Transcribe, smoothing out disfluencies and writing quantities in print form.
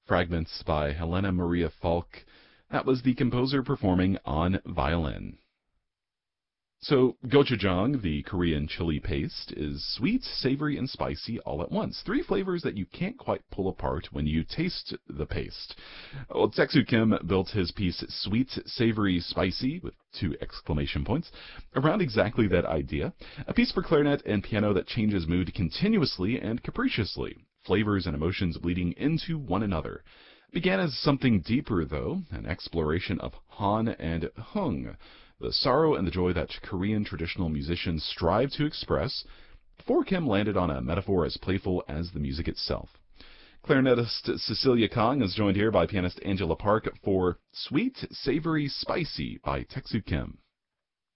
Fragments by Helena Maria Falk. That was the composer performing on violin. So, gochujang, the Korean chili paste, is sweet, savory, and spicy all at once. Three flavors that you can't quite pull apart when you taste the paste. Well, Taek-Soo Kim built his piece Sweet, Savory, Spicy, with 2 exclamation points, around exactly that idea. A piece for clarinet and piano that changes mood continuously and capriciously, flavors and emotions bleeding into one another. It began as something deeper, though, an exploration of Han and Hung, the sorrow and the joy that Korean traditional musicians strive to express, before Kim landed on a metaphor as playful as the music itself. Clarinetist Cecilia Kang is joined here by pianist Angela Park for Sweet, Savory, Spicy by Taek-Soo Kim.